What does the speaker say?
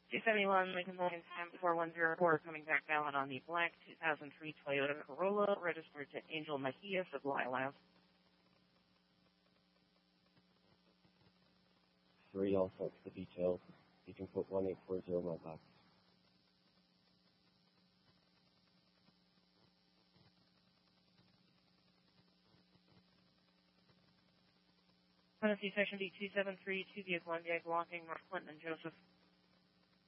271 Lincoln Williams 10410 coming back down on the black 2003 Toyota Corolla registered to Angel Mejia, Supply Lab. 3, all set for the details. You can put 1840 in my box. Tennessee Section D273, 2 vehicle India blocking North Clinton and Joseph.